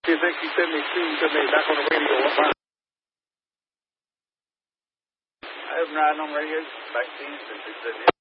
Do you think he sent me soon to me back on the radio? I haven't ridden on radio back then since it said